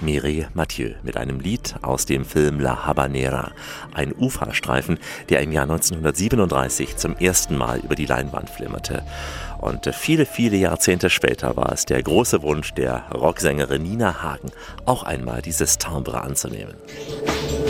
Mireille Mathieu mit einem Lied aus dem Film La Habanera, ein Ufa-Streifen, der im Jahr 1937 zum ersten Mal über die Leinwand flimmerte. Und viele, viele Jahrzehnte später war es der große Wunsch der Rocksängerin Nina Hagen, auch einmal dieses Timbre anzunehmen.